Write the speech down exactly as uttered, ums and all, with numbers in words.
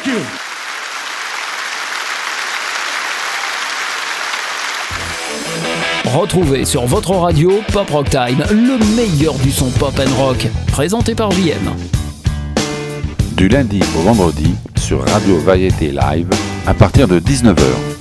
you. Retrouvez sur votre radio Pop Rock Time, le meilleur du son pop and rock, présenté par J M. Du lundi au vendredi sur Radio Variété Live à partir de dix-neuf heures.